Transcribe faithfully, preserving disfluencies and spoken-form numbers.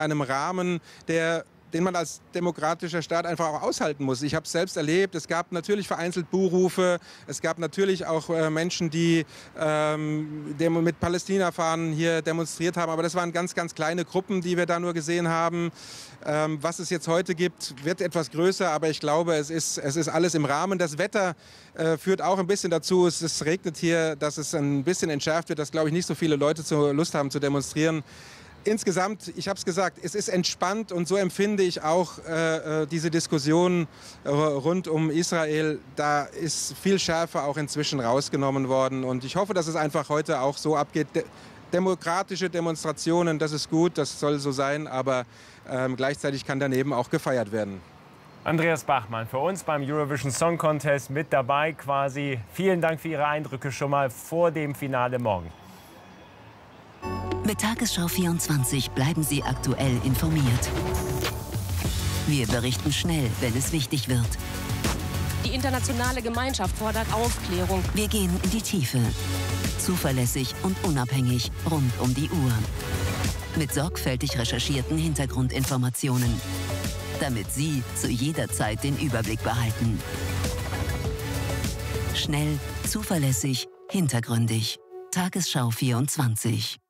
einem Rahmen, der den man als demokratischer Staat einfach auch aushalten muss. Ich habe es selbst erlebt. Es gab natürlich vereinzelt Buhrufe. Es gab natürlich auch äh, Menschen, die ähm, mit Palästina-Fahnen hier demonstriert haben. Aber das waren ganz, ganz kleine Gruppen, die wir da nur gesehen haben. Ähm, was es jetzt heute gibt, wird etwas größer. Aber ich glaube, es ist, es ist alles im Rahmen. Das Wetter äh, führt auch ein bisschen dazu. Es, es regnet hier, dass es ein bisschen entschärft wird, dass, glaube ich, nicht so viele Leute zu, Lust haben zu demonstrieren. Insgesamt, ich habe es gesagt, es ist entspannt und so empfinde ich auch äh, diese Diskussion äh, rund um Israel. Da ist viel Schärfe auch inzwischen rausgenommen worden und ich hoffe, dass es einfach heute auch so abgeht. De demokratische Demonstrationen, das ist gut, das soll so sein, aber äh, gleichzeitig kann daneben auch gefeiert werden. Andreas Bachmann für uns beim Eurovision Song Contest mit dabei quasi. Vielen Dank für Ihre Eindrücke schon mal vor dem Finale morgen. Mit Tagesschau vierundzwanzig bleiben Sie aktuell informiert. Wir berichten schnell, wenn es wichtig wird. Die internationale Gemeinschaft fordert Aufklärung. Wir gehen in die Tiefe. Zuverlässig und unabhängig rund um die Uhr. Mit sorgfältig recherchierten Hintergrundinformationen. Damit Sie zu jeder Zeit den Überblick behalten. Schnell, zuverlässig, hintergründig. Tagesschau vierundzwanzig.